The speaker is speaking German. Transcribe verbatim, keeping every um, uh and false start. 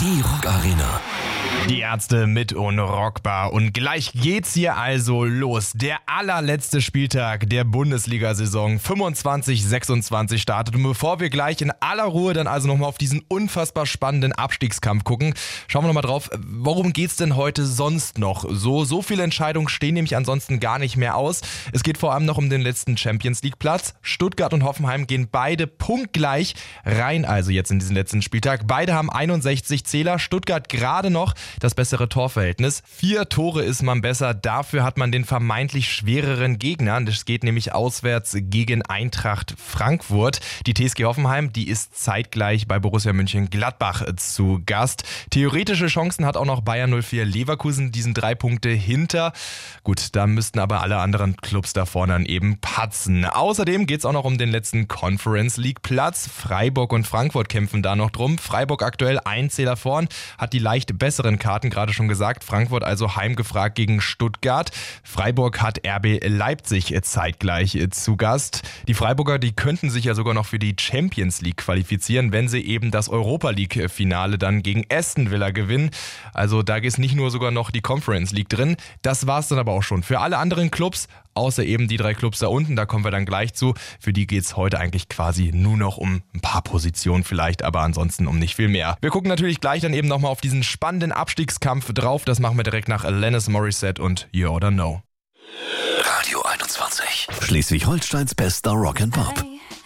Die Rock Arena. Die Ärzte mit unrockbar. Und gleich geht's hier also los. Der allerletzte Spieltag der Bundesliga-Saison fünfundzwanzig sechsundzwanzig startet. Und bevor wir gleich in aller Ruhe dann also nochmal auf diesen unfassbar spannenden Abstiegskampf gucken, schauen wir nochmal drauf, worum geht's denn heute sonst noch? So, so viele Entscheidungen stehen nämlich ansonsten gar nicht mehr aus. Es geht vor allem noch um den letzten Champions-League-Platz. Stuttgart und Hoffenheim gehen beide punktgleich rein, also jetzt in diesen letzten Spieltag. Beide haben einundsechzig Zähler. Stuttgart gerade noch das bessere Torverhältnis. Vier Tore ist man besser, dafür hat man den vermeintlich schwereren Gegner. Das geht nämlich auswärts gegen Eintracht Frankfurt. Die T S G Hoffenheim, die ist zeitgleich bei Borussia Mönchengladbach zu Gast. Theoretische Chancen hat auch noch Bayer null vier Leverkusen, diesen drei Punkte hinter. Gut, da müssten aber alle anderen Clubs da vorne dann eben patzen. Außerdem geht es auch noch um den letzten Conference League Platz. Freiburg und Frankfurt kämpfen da noch drum. Freiburg aktuell ein Zähler vorn, hat die leicht besseren Karten, gerade schon gesagt. Frankfurt also heimgefragt gegen Stuttgart. Freiburg hat R B Leipzig zeitgleich zu Gast. Die Freiburger, die könnten sich ja sogar noch für die Champions League qualifizieren, wenn sie eben das Europa League Finale dann gegen Aston Villa gewinnen. Also da ist nicht nur sogar noch die Conference League drin. Das war's dann aber auch schon. Für alle anderen Clubs, außer eben die drei Clubs da unten, da kommen wir dann gleich zu. Für die geht's heute eigentlich quasi nur noch um ein paar Positionen vielleicht, aber ansonsten um nicht viel mehr. Wir gucken natürlich gleich dann eben nochmal auf diesen spannenden Abstiegskampf drauf. Das machen wir direkt nach Alanis Morissette und You Oughta Know. Radio einundzwanzig. Schleswig-Holsteins bester Rock'n'Pop.